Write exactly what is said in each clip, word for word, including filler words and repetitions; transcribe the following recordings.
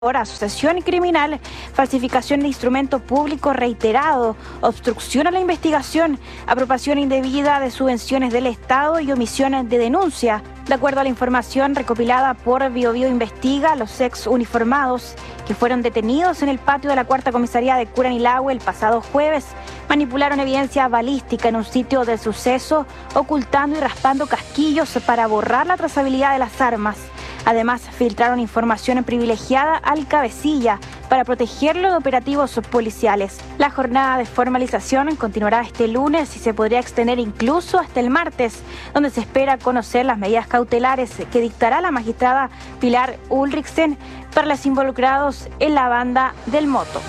asociación criminal, falsificación de instrumento público reiterado, obstrucción a la investigación, apropiación indebida de subvenciones del Estado y omisiones de denuncia. De acuerdo a la información recopilada por Bio Bio Investiga, los ex uniformados que fueron detenidos en el patio de la cuarta comisaría de Curanilahue el pasado jueves manipularon evidencia balística en un sitio del suceso, ocultando y raspando casquillos para borrar la trazabilidad de las armas. Además, filtraron información privilegiada al cabecilla para protegerlo de operativos policiales. La jornada de formalización continuará este lunes y se podría extender incluso hasta el martes, donde se espera conocer las medidas cautelares que dictará la magistrada Pilar Ulrichsen para los involucrados en la banda del Moto.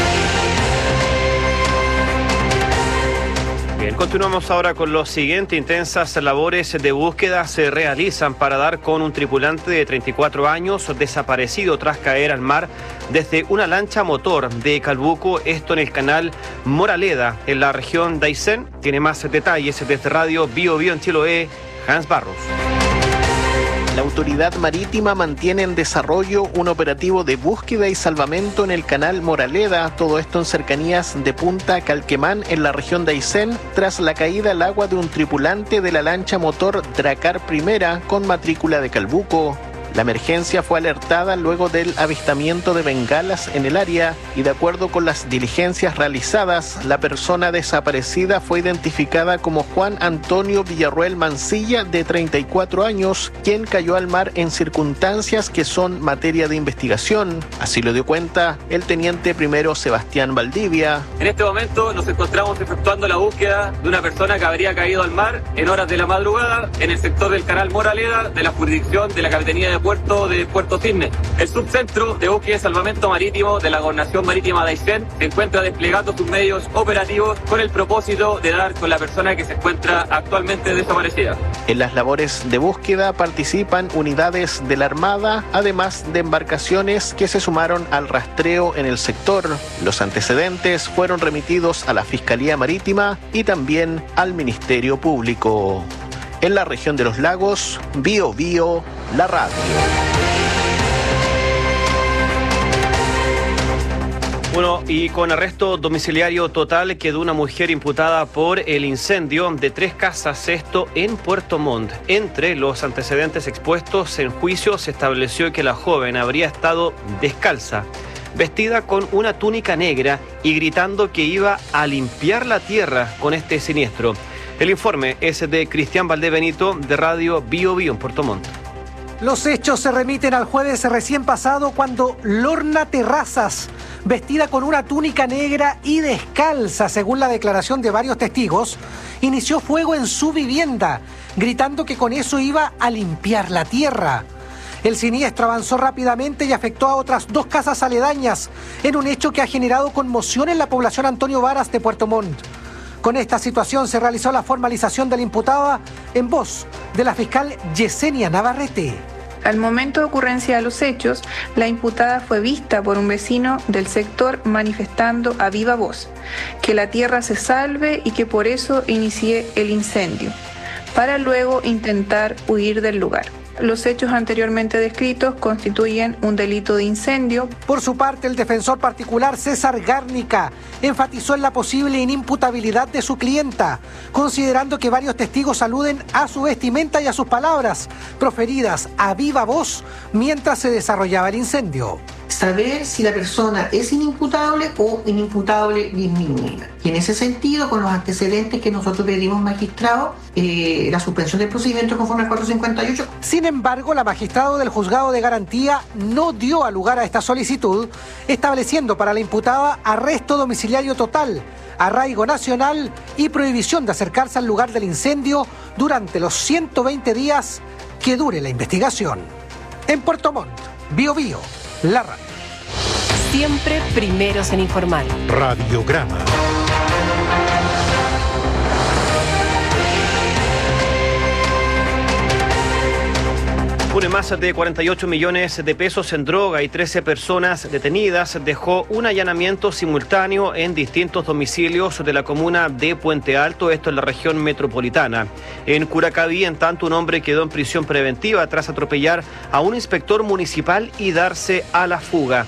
Bien, continuamos ahora con lo siguiente. Intensas labores de búsqueda se realizan para dar con un tripulante de treinta y cuatro años desaparecido tras caer al mar desde una lancha motor de Calbuco, esto en el canal Moraleda, en la región de Aysén. Tiene más detalles desde Radio Bio Bio en Chiloé, Hans Barros. La autoridad marítima mantiene en desarrollo un operativo de búsqueda y salvamento en el canal Moraleda, todo esto en cercanías de Punta Calquemán, en la región de Aysén, tras la caída al agua de un tripulante de la lancha motor Dracar Primera con matrícula de Calbuco. La emergencia fue alertada luego del avistamiento de bengalas en el área y, de acuerdo con las diligencias realizadas, la persona desaparecida fue identificada como Juan Antonio Villarroel Mancilla, de treinta y cuatro años, quien cayó al mar en circunstancias que son materia de investigación. Así lo dio cuenta el teniente primero Sebastián Valdivia. En este momento nos encontramos efectuando la búsqueda de una persona que habría caído al mar en horas de la madrugada en el sector del canal Moraleda de la jurisdicción de la Capitanía de Puerto de Puerto Cisne. El subcentro de búsqueda y salvamento marítimo de la Gobernación Marítima de Aysén se encuentra desplegando sus medios operativos con el propósito de dar con la persona que se encuentra actualmente desaparecida. En las labores de búsqueda participan unidades de la Armada, además de embarcaciones que se sumaron al rastreo en el sector. Los antecedentes fueron remitidos a la Fiscalía Marítima y también al Ministerio Público. En la región de los lagos, Bio Bio, la radio. Bueno, y con arresto domiciliario total quedó una mujer imputada por el incendio de tres casas, esto en Puerto Montt. Entre los antecedentes expuestos en juicio se estableció que la joven habría estado descalza, vestida con una túnica negra y gritando que iba a limpiar la tierra con este siniestro. El informe es de Cristian Valdebenito de Radio Bio Bio en Puerto Montt. Los hechos se remiten al jueves recién pasado, cuando Lorna Terrazas, vestida con una túnica negra y descalza, según la declaración de varios testigos, inició fuego en su vivienda, gritando que con eso iba a limpiar la tierra. El siniestro avanzó rápidamente y afectó a otras dos casas aledañas, en un hecho que ha generado conmoción en la población Antonio Varas de Puerto Montt. Con esta situación se realizó la formalización de la imputada en voz de la fiscal Yesenia Navarrete. Al momento de ocurrencia de los hechos, la imputada fue vista por un vecino del sector manifestando a viva voz que la tierra se salve y que por eso inicié el incendio, para luego intentar huir del lugar. Los hechos anteriormente descritos constituyen un delito de incendio. Por su parte, el defensor particular César Gárnica enfatizó en la posible inimputabilidad de su clienta, considerando que varios testigos aluden a su vestimenta y a sus palabras, proferidas a viva voz mientras se desarrollaba el incendio. Saber si la persona es inimputable o inimputable disminuida. Y en ese sentido, con los antecedentes que nosotros pedimos, magistrado, eh, la suspensión del procedimiento conforme al cuatrocientos cincuenta y ocho. Sin embargo, la magistrado del juzgado de garantía no dio a lugar a esta solicitud, estableciendo para la imputada arresto domiciliario total, arraigo nacional y prohibición de acercarse al lugar del incendio durante los ciento veinte días que dure la investigación. En Puerto Montt, Bio Bio, la radio. Siempre primeros en informar. Radiograma. Une más de cuarenta y ocho millones de pesos en droga y trece personas detenidas dejó un allanamiento simultáneo en distintos domicilios de la comuna de Puente Alto, esto en la región metropolitana. En Curacaví, en tanto, un hombre quedó en prisión preventiva tras atropellar a un inspector municipal y darse a la fuga.